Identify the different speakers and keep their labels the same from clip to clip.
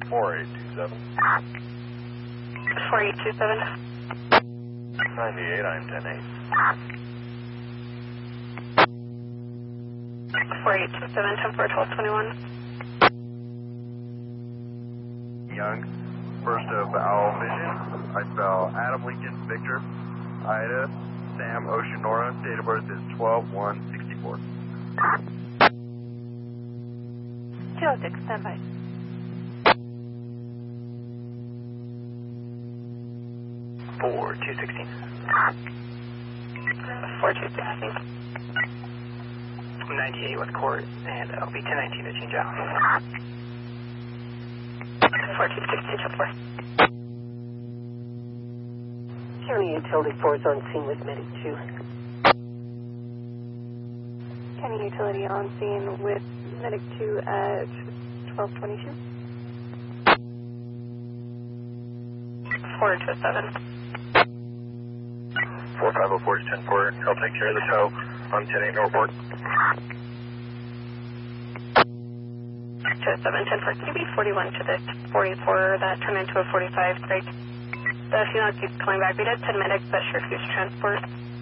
Speaker 1: 4827.
Speaker 2: 4827.
Speaker 1: 98, I'm 10-8.
Speaker 2: 4827, 10-4, 1221.
Speaker 1: Young, first of Owl Vision. I spell Adam Lincoln, Victor, Ida, Sam, Ocean, Nora. Date of birth is 12/1/64.
Speaker 2: 206, standby.
Speaker 1: 4216.
Speaker 2: 4216.
Speaker 3: 98 with court, and I'll be 1019 to change out.
Speaker 2: 4216, 10-4.
Speaker 4: County Utility 4 is on scene with Medic 2.
Speaker 2: County Utility on scene with Medic 2 at 1222. 4227.
Speaker 1: 4504 is 10-4. I'll take care of the tow on 10-8 Norfolk.
Speaker 2: 207, 10-4. Can you be 41 to the 44 that turned into a 45? Great. The funeral keeps coming back. We did 10 medics, but sure future transport.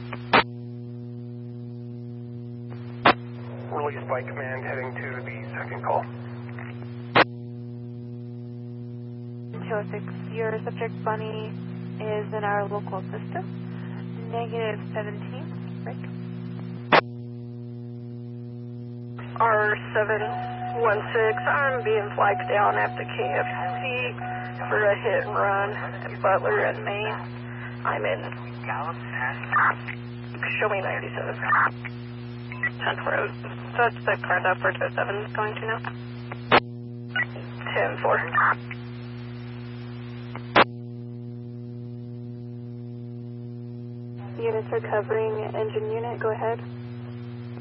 Speaker 3: Release by command heading to the second call.
Speaker 2: 206, your subject Bunny is in our local system. -17, break. R716, I'm being flagged down at the KFC for a hit and run in Butler and Maine. I'm in, show me 97. 10-4, that's the car that 427 is going to now. 10-4. Units are covering engine unit, go ahead.